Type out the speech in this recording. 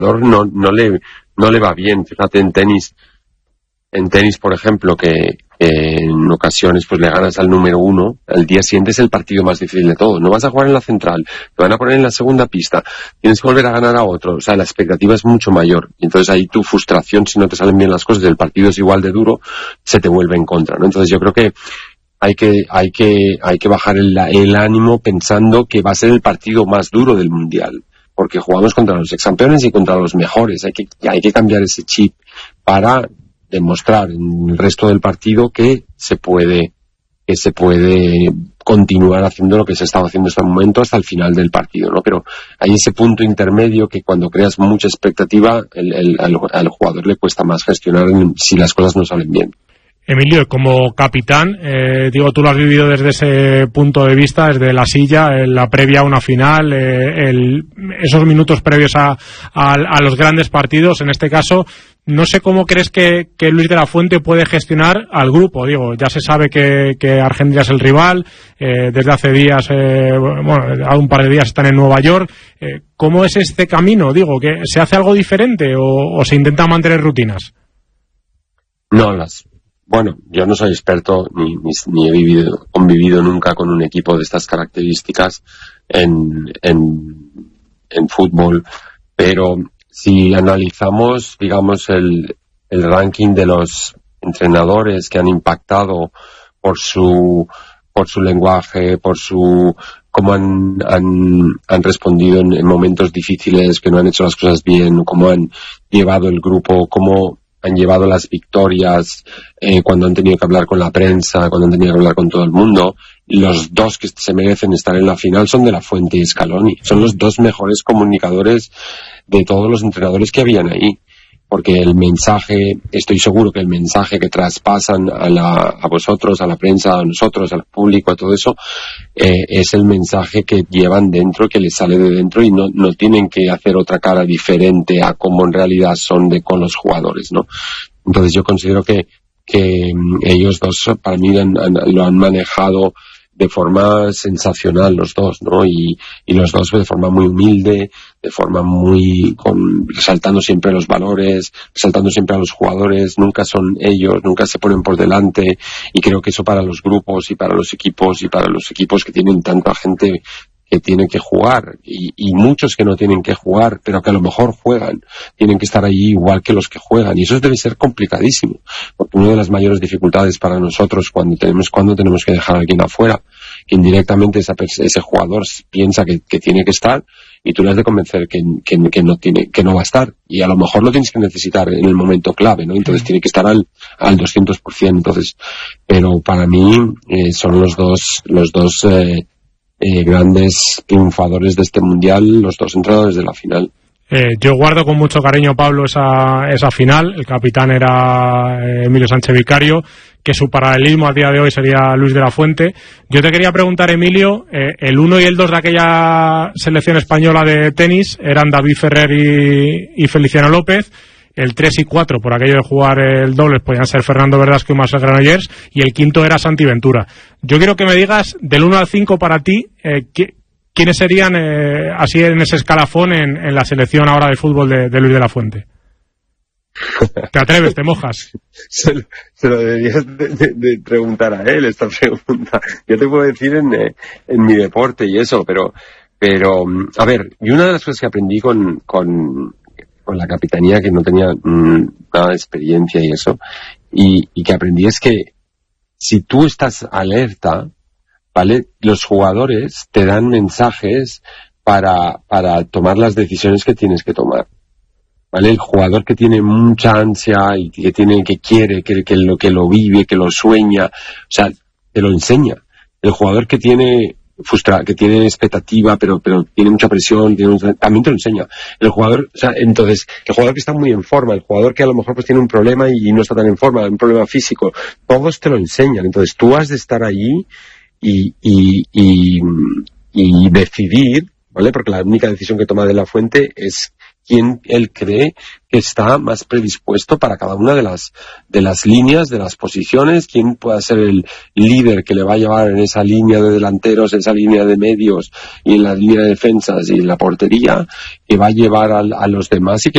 no le va bien. Fíjate, en tenis, por ejemplo, que en ocasiones pues le ganas al número 1, al día siguiente es el partido más difícil de todo. No vas a jugar en la central, te van a poner en la segunda pista, tienes que volver a ganar a otro. O sea, la expectativa es mucho mayor. Y entonces ahí tu frustración, si no te salen bien las cosas, el partido es igual de duro, se te vuelve en contra, ¿no? Entonces yo creo que hay que bajar el ánimo pensando que va a ser el partido más duro del Mundial, porque jugamos contra los ex-campeones y contra los mejores. Hay que cambiar ese chip para demostrar en el resto del partido que se puede continuar haciendo lo que se estaba haciendo hasta el momento hasta el final del partido, ¿no? Pero hay ese punto intermedio que cuando creas mucha expectativa al jugador le cuesta más gestionar si las cosas no salen bien. Emilio, como capitán, tú lo has vivido desde ese punto de vista, desde la silla, en la previa a una final, esos minutos previos a los grandes partidos. En este caso, no sé cómo crees que Luis de la Fuente puede gestionar al grupo. Ya se sabe que Argentina es el rival, desde hace días, a un par de días están en Nueva York. ¿Cómo es este camino? ¿Que se hace algo diferente o se intenta mantener rutinas? Bueno, yo no soy experto ni he convivido nunca con un equipo de estas características en fútbol, pero si analizamos, digamos, el ranking de los entrenadores que han impactado por su lenguaje, por cómo han respondido en momentos difíciles, que no han hecho las cosas bien, cómo han llevado el grupo, cómo han llevado las victorias, cuando han tenido que hablar con la prensa, cuando han tenido que hablar con todo el mundo. Los dos que se merecen estar en la final son De la Fuente y Scaloni. Son los dos mejores comunicadores de todos los entrenadores que habían ahí. Porque el mensaje, estoy seguro que el mensaje que traspasan a vosotros, a la prensa, a nosotros, al público, a todo eso, es el mensaje que llevan dentro, que les sale de dentro, y no tienen que hacer otra cara diferente a como en realidad son con los jugadores, ¿no? Entonces yo considero que ellos dos, para mí, lo han manejado de forma sensacional, los dos, ¿no? Y los dos de forma muy humilde, de forma resaltando siempre los valores, resaltando siempre a los jugadores. Nunca son ellos, nunca se ponen por delante, y creo que eso para los grupos y para los equipos que tienen tanta gente que tiene que jugar y muchos que no tienen que jugar, pero que a lo mejor juegan, tienen que estar ahí igual que los que juegan, y eso debe ser complicadísimo, porque una de las mayores dificultades para nosotros cuando tenemos que dejar a alguien afuera, que indirectamente ese jugador piensa que tiene que estar, y tú le has de convencer que no va a estar, y a lo mejor lo tienes que necesitar en el momento clave, ¿no? Entonces tiene que estar al 200%. Entonces, pero para mí son los dos grandes triunfadores de este mundial, los dos entrenadores de la final. Yo guardo con mucho cariño, Pablo, esa final. El capitán era Emilio Sánchez Vicario, que su paralelismo a día de hoy sería Luis de la Fuente. Yo te quería preguntar, Emilio, el 1 y el 2 de aquella selección española de tenis eran David Ferrer y Feliciano López. El 3 y 4, por aquello de jugar el dobles, podían ser Fernando Verdasco y Marcel Granollers, y el quinto era Santi Ventura. Yo quiero que me digas, del 1 al 5 para ti, ¿quiénes serían así en ese escalafón en la selección ahora de fútbol de Luis de la Fuente? ¿Te atreves? ¿Te mojas? Se lo deberías de preguntar a él, esta pregunta. Yo te puedo decir en mi deporte y eso, pero a ver, y una de las cosas que aprendí con la capitanía, que no tenía nada de experiencia y eso, y que aprendí, es que si tú estás alerta, ¿vale? Los jugadores te dan mensajes para tomar las decisiones que tienes que tomar, ¿vale? El jugador que tiene mucha ansia y que quiere, que lo vive, que lo sueña, o sea, te lo enseña. El jugador que tiene expectativa, pero tiene mucha presión, también te lo enseña. El jugador que está muy en forma, el jugador que a lo mejor pues tiene un problema y no está tan en forma, un problema físico, todos te lo enseñan. Entonces tú has de estar allí y decidir, ¿vale? Porque la única decisión que toma De la Fuente es quién él cree que está más predispuesto para cada una de las líneas, de las posiciones, quién pueda ser el líder que le va a llevar en esa línea de delanteros, en esa línea de medios y en la línea de defensas y en la portería, que va a llevar a los demás y que